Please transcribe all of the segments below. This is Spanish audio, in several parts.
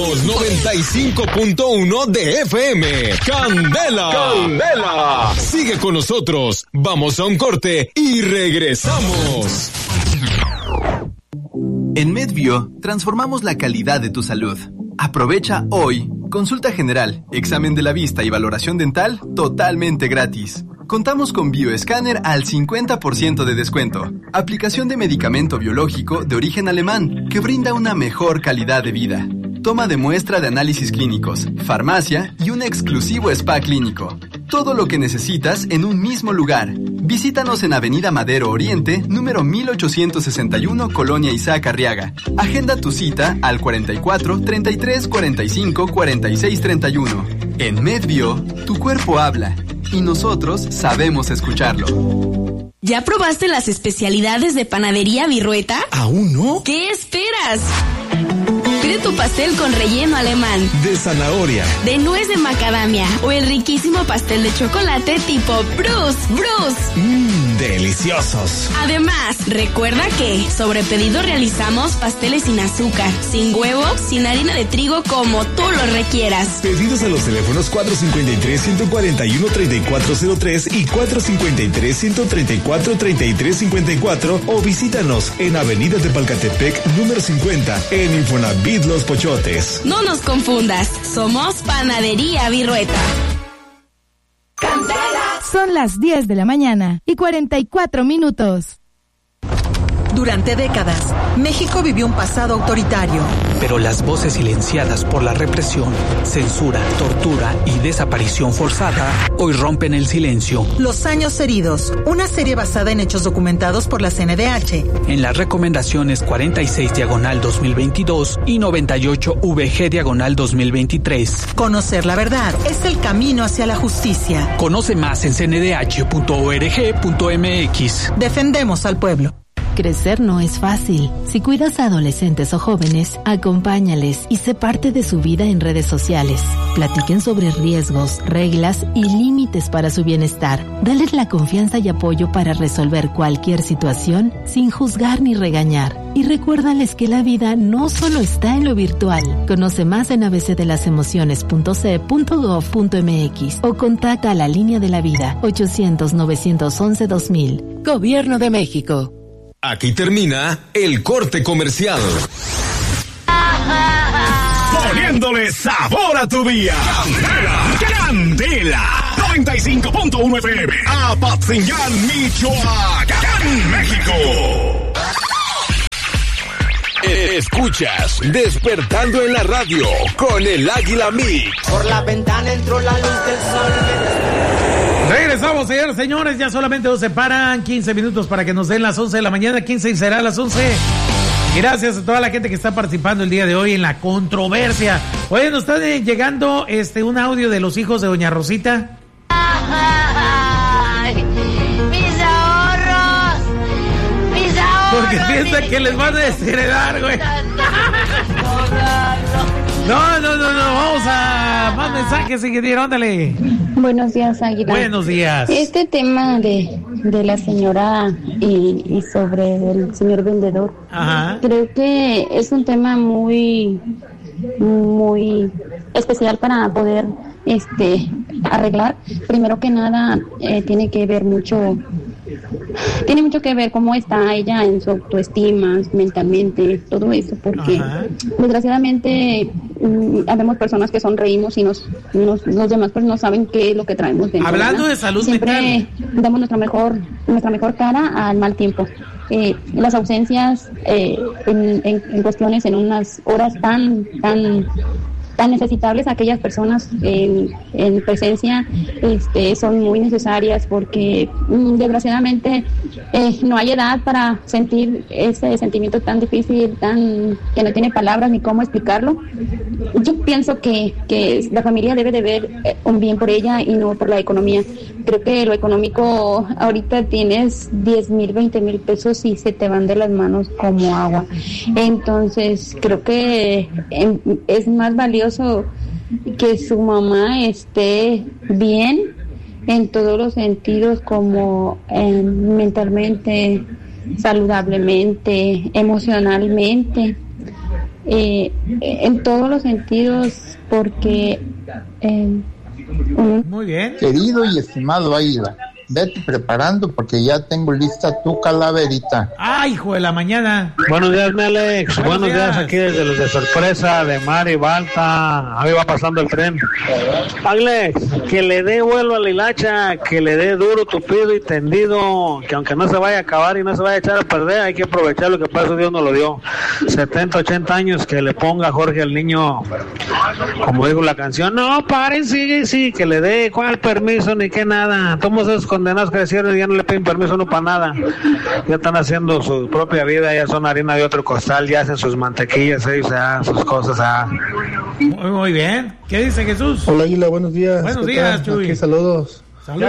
Somos 95.1 de FM. ¡Candela! ¡Candela! Sigue con nosotros. Vamos a un corte y regresamos. En MedBio, transformamos la calidad de tu salud. Aprovecha hoy consulta general, examen de la vista y valoración dental totalmente gratis. Contamos con bioescáner al 50% de descuento. Aplicación de medicamento biológico de origen alemán que brinda una mejor calidad de vida. Toma de muestra de análisis clínicos, farmacia y un exclusivo spa clínico. Todo lo que necesitas en un mismo lugar. Visítanos en Avenida Madero Oriente, número 1861, Colonia Isaac Arriaga. Agenda tu cita al 44 33 45 46 31. En MedBio, tu cuerpo habla y nosotros sabemos escucharlo. ¿Ya probaste las especialidades de Panadería Virrueta? ¿Aún no? ¿Qué esperas? Pide tu pastel con relleno alemán, de zanahoria, de nuez de macadamia o el riquísimo pastel de chocolate tipo Bruce. Deliciosos. Además, recuerda que sobre pedido realizamos pasteles sin azúcar, sin huevo, sin harina de trigo, como tú lo requieras. Pedidos a los teléfonos 453-141-3403 y 453-134-3354 o visítanos en Avenida Tepalcatepec, número 50, en Infonavit Los Pochotes. No nos confundas, somos Panadería Virrueta. Son las 10 de la mañana y 44 minutos. Durante décadas, México vivió un pasado autoritario. Pero las voces silenciadas por la represión, censura, tortura y desaparición forzada hoy rompen el silencio. Los años heridos, una serie basada en hechos documentados por la CNDH. En las recomendaciones 46/2022 y 98/VG/2023. Conocer la verdad es el camino hacia la justicia. Conoce más en cndh.org.mx. Defendemos al pueblo. Crecer no es fácil. Si cuidas a adolescentes o jóvenes, acompáñales y sé parte de su vida en redes sociales. Platiquen sobre riesgos, reglas y límites para su bienestar. Dales la confianza y apoyo para resolver cualquier situación sin juzgar ni regañar. Y recuérdales que la vida no solo está en lo virtual. Conoce más en abcdelasemociones.ce.gov.mx o contacta a la Línea de la Vida 800-911-2000. Gobierno de México. Aquí termina el corte comercial. Poniéndole sabor a tu día. Candela. 95.1 FM. Apatzingán, Michoacán, México. Escuchas Despertando en la Radio con el Águila Mix. Por la ventana entró la luz del sol. Regresamos, señores, señores, ya solamente nos separan 15 minutos para que nos den las 11 de la mañana, 15 y será las 11. Gracias a toda la gente que está participando el día de hoy en la controversia. Oye, nos está llegando un audio de los hijos de doña Rosita. ¡Ay! ¡Mis ahorros! Porque piensa que les van a desheredar, güey. No, vamos a más mensajes, ingeniero, ándale. Buenos días, Águila. Buenos días. Este tema de la señora y sobre el señor vendedor, ajá, creo que es un tema muy especial para poder arreglar. Primero que nada, tiene mucho que ver cómo está ella en su autoestima, mentalmente, todo eso, porque ajá, desgraciadamente habemos personas que sonreímos y los demás pues no saben qué es lo que traemos dentro. Hablando, ¿verdad?, de salud mental, siempre damos nuestra mejor cara al mal tiempo. Las ausencias en cuestiones, en unas horas tan necesitables, aquellas personas en presencia son muy necesarias, porque desgraciadamente no hay edad para sentir ese sentimiento tan difícil, que no tiene palabras ni cómo explicarlo. Yo pienso que la familia debe de ver un bien por ella y no por la economía. Creo que lo económico, ahorita tienes 10,000, 20,000 pesos y se te van de las manos como agua. Entonces creo que es más valioso que su mamá esté bien en todos los sentidos, como mentalmente, saludablemente, emocionalmente, en todos los sentidos, porque muy bien. Querido y estimado Águila, vete preparando porque ya tengo lista tu calaverita. ¡Ay, hijo de la mañana! Buenos días, Alex. Buenos días aquí desde los de Sorpresa, de Mari Balta. Ahí va pasando el tren. Alex, que le dé vuelo a la hilacha, que le dé duro, tupido y tendido, que aunque no se vaya a acabar y no se vaya a echar a perder, hay que aprovechar lo que pasó, Dios nos lo dio. 70, 80 años, que le ponga Jorge al niño, como dijo la canción, no, paren, sí, que le dé, ¿cuál permiso ni qué nada? Todos esos condenados crecieron y ya no le piden permiso uno para nada. Ya están haciendo su propia vida, ya son harina de otro costal, ya hacen sus mantequillas, sus cosas. Muy bien. ¿Qué dice Jesús? Hola, Águila, buenos días. Buenos días, Chuy. Aquí, saludos.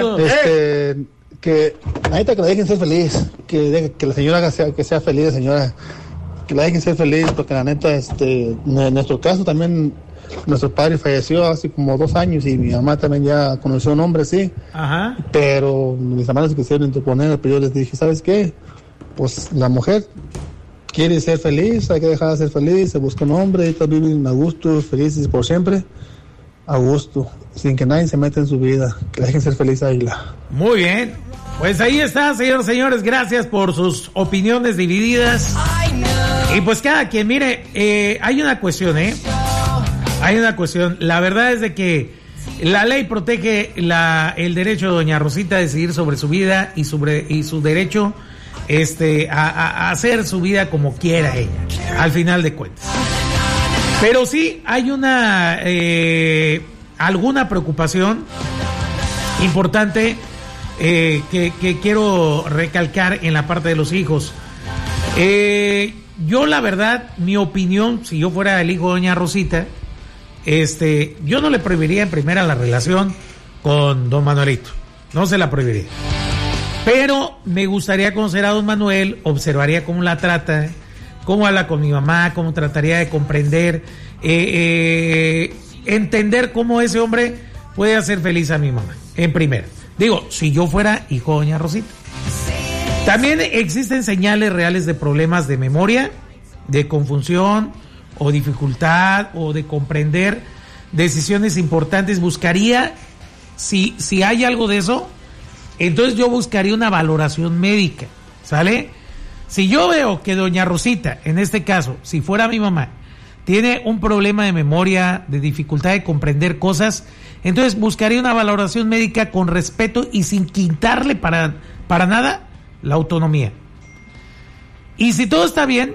Que la neta que la dejen ser feliz, que la señora que sea feliz, señora, que la dejen ser feliz, porque la neta, en nuestro caso también, nuestro padre falleció hace como 2 años y mi mamá también ya conoció a un hombre así. Ajá. Pero mis hermanos se quisieron interponer, pero yo les dije, ¿sabes qué? Pues la mujer quiere ser feliz, hay que dejarla ser feliz, se busca un hombre, y todos viven a gusto, felices por siempre, a gusto, sin que nadie se meta en su vida, que la dejen ser feliz, Águila. Muy bien, pues ahí está, señores, gracias por sus opiniones divididas. Y pues cada quien, mire, hay una cuestión, hay una cuestión, la verdad es de que la ley protege el derecho de doña Rosita a decidir sobre su vida y su derecho a hacer su vida como quiera ella, al final de cuentas. Pero sí hay alguna preocupación importante que quiero recalcar en la parte de los hijos. Yo la verdad, mi opinión, si yo fuera el hijo de doña Rosita, yo no le prohibiría en primera la relación con don Manuelito, no se la prohibiría. Pero me gustaría conocer a don Manuel, observaría cómo la trata, cómo habla con mi mamá, cómo trataría de comprender, entender cómo ese hombre puede hacer feliz a mi mamá, en primera. Digo, si yo fuera hijo de doña Rosita. También existen señales reales de problemas de memoria, de confusión o dificultad o de comprender decisiones importantes. Buscaría, si hay algo de eso, entonces yo buscaría una valoración médica, ¿sale? Si yo veo que doña Rosita, en este caso, si fuera mi mamá, tiene un problema de memoria, de dificultad de comprender cosas, entonces buscaría una valoración médica con respeto y sin quitarle para nada la autonomía. Y si todo está bien,